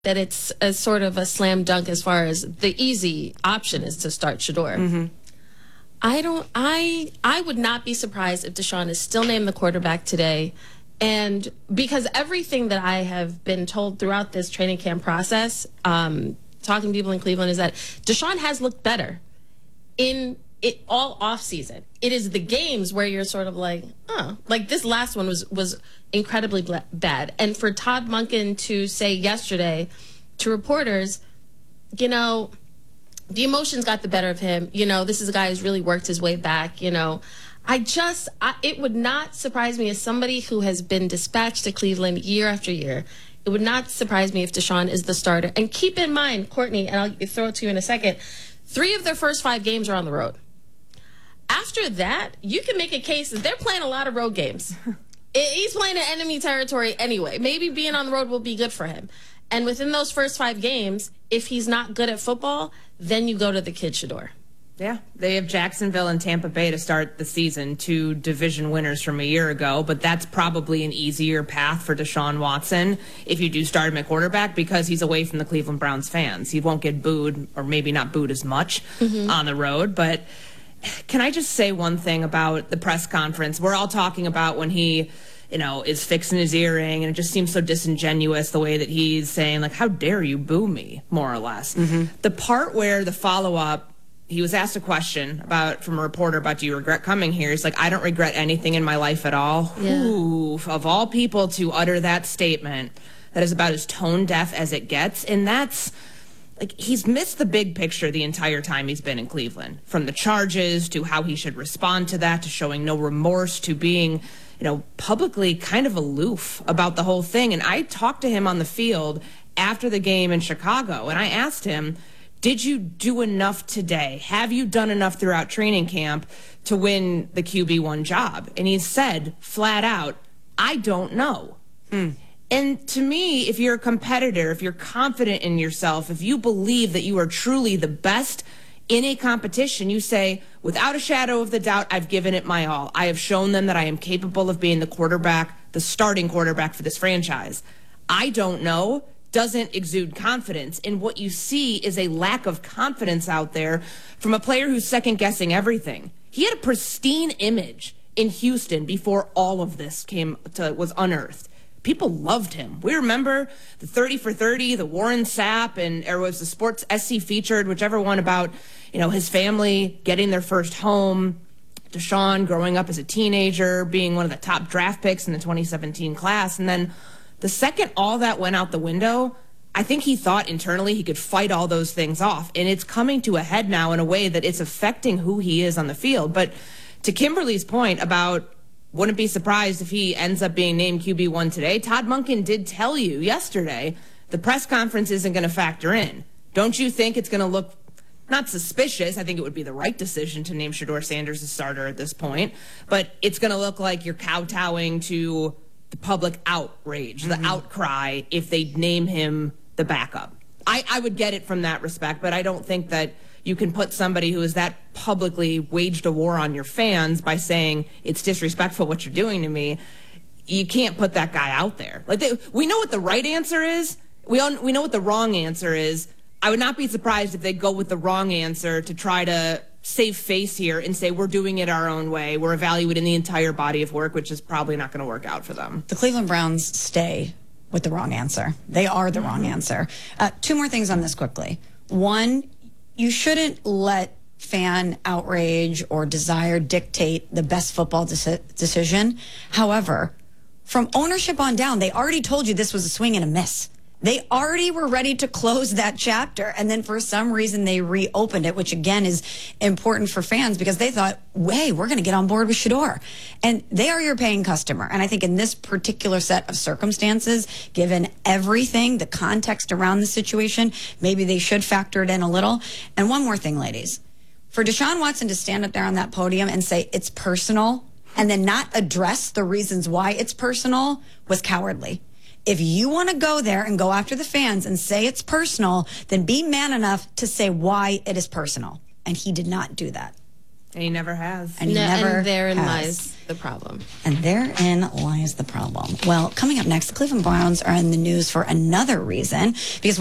that it's a sort of a slam dunk as far as the easy option is to start Shedeur. Mm-hmm. I would not be surprised if Deshaun is still named the quarterback today. And because everything that I have been told throughout this training camp process, talking to people in Cleveland, is that Deshaun has looked better in it all off season. It is the games where you're sort of like, oh, like this last one was incredibly bad. And for Todd Monken to say yesterday to reporters, you know, the emotions got the better of him. You know, this is a guy who's really worked his way back. You know, it would not surprise me as somebody who has been dispatched to Cleveland year after year. It would not surprise me if Deshaun is the starter. And keep in mind, Courtney, and I'll throw it to you in a second, 3 of their first 5 games are on the road. After that, you can make a case that they're playing a lot of road games. He's playing in enemy territory anyway. Maybe being on the road will be good for him. And within those first 5 games, if he's not good at football, then you go to the kid Shedeur. Yeah, they have Jacksonville and Tampa Bay to start the season, 2 division winners from a year ago, but that's probably an easier path for Deshaun Watson if you do start him at quarterback because he's away from the Cleveland Browns fans. He won't get booed, or maybe not booed as much on the road. But can I just say one thing about the press conference? We're all talking about when he, you know, is fixing his earring, and it just seems so disingenuous the way that he's saying, like, how dare you boo me, more or less. The part where the follow-up, he was asked a question from a reporter about, do you regret coming here? He's like, I don't regret anything in my life at all. Yeah. Ooh, of all people to utter that statement, that is about as tone deaf as it gets. And that's, like, he's missed the big picture the entire time he's been in Cleveland. From the charges to how he should respond to that, to showing no remorse, to being, you know, publicly kind of aloof about the whole thing. And I talked to him on the field after the game in Chicago, and I asked him, did you do enough today? Have you done enough throughout training camp to win the QB1 job? And he said flat out, I don't know. And to me, if you're a competitor, if you're confident in yourself, if you believe that you are truly the best in a competition, you say, without a shadow of the doubt, I've given it my all. I have shown them that I am capable of being the quarterback, the starting quarterback for this franchise. I don't know doesn't exude confidence. And what you see is a lack of confidence out there from a player who's second-guessing everything. He had a pristine image in Houston before all of this was unearthed. People loved him. We remember the 30 for 30, the Warren Sapp, and there was the Sports SC featured, whichever one, about, you know, his family getting their first home, Deshaun growing up as a teenager, being one of the top draft picks in the 2017 class, and then the second all that went out the window, I think he thought internally he could fight all those things off. And it's coming to a head now in a way that it's affecting who he is on the field. But to Kimberly's point about wouldn't be surprised if he ends up being named QB1 today, Todd Monken did tell you yesterday the press conference isn't going to factor in. Don't you think it's going to look not suspicious? I think it would be the right decision to name Shedeur Sanders a starter at this point. But it's going to look like you're kowtowing to the public outrage, the outcry, if they name him the backup. I would get it from that respect, but I don't think that you can put somebody who has that publicly waged a war on your fans by saying it's disrespectful what you're doing to me. You can't put that guy out there. Like we know what the right answer is. We know what the wrong answer is. I would not be surprised if they go with the wrong answer to try to save face here and say we're doing it our own way. We're evaluating the entire body of work, which is probably not going to work out for them. The Cleveland Browns stay with the wrong answer. They are the wrong answer. 2 more things on this quickly. One, you shouldn't let fan outrage or desire dictate the best football decision. However, from ownership on down, they already told you this was a swing and a miss. They already were ready to close that chapter, and then for some reason they reopened it, which again is important for fans because they thought, hey, we're going to get on board with Shedeur. And they are your paying customer. And I think in this particular set of circumstances, given everything, the context around the situation, maybe they should factor it in a little. And one more thing, ladies. For Deshaun Watson to stand up there on that podium and say it's personal and then not address the reasons why it's personal was cowardly. If you want to go there and go after the fans and say it's personal, then be man enough to say why it is personal. And he did not do that. And he never has. And he never and therein has. lies the problem. And therein lies the problem. Well, coming up next, the Cleveland Browns are in the news for another reason, because